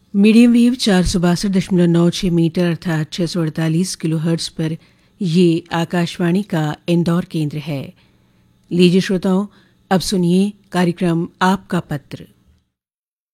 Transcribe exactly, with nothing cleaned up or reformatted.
Medium wave चार सौ बासठ दशमलव नौ छः मीटर अर्थात छः सौ अड़तालीस किलो हर्ट्ज पर ये आकाशवाणी का इंदौर केंद्र है। लीजिए श्रोताओं, अब सुनिए कार्यक्रम आपका पत्र।